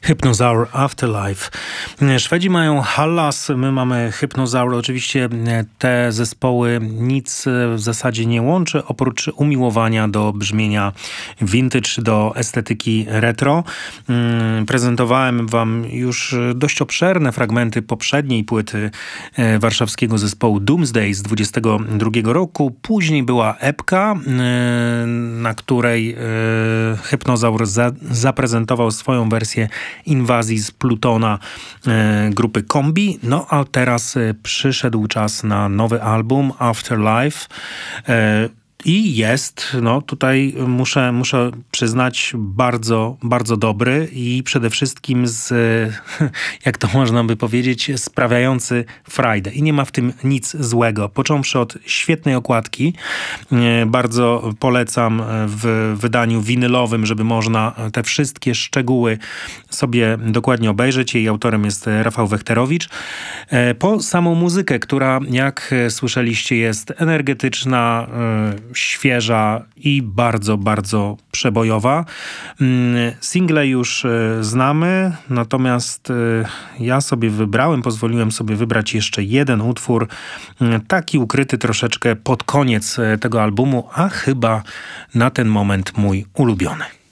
Hypnozaur Afterlife. Szwedzi mają Hallas, my mamy Hypnozaur. Oczywiście te zespoły nic w zasadzie nie łączy, oprócz umiłowania do brzmienia vintage, do estetyki retro. Prezentowałem wam już dość obszerne fragmenty poprzedniej płyty warszawskiego zespołu Doomsday z 22 roku. Później była epka, na której Hypnozaur zaprezentował swoją wersję Inwazji z Plutona grupy Kombi. No a teraz przyszedł czas na nowy album Afterlife. I jest, no tutaj muszę przyznać, bardzo, bardzo dobry i przede wszystkim jak to można by powiedzieć, sprawiający frajdę. I nie ma w tym nic złego. Począwszy od świetnej okładki, bardzo polecam w wydaniu winylowym, żeby można te wszystkie szczegóły sobie dokładnie obejrzeć. Jej autorem jest Rafał Wechterowicz. Po samą muzykę, która jak słyszeliście jest energetyczna, świeża i bardzo, bardzo przebojowa. Single już znamy, natomiast ja sobie pozwoliłem sobie wybrać jeszcze jeden utwór, taki ukryty troszeczkę pod koniec tego albumu, a chyba na ten moment mój ulubiony.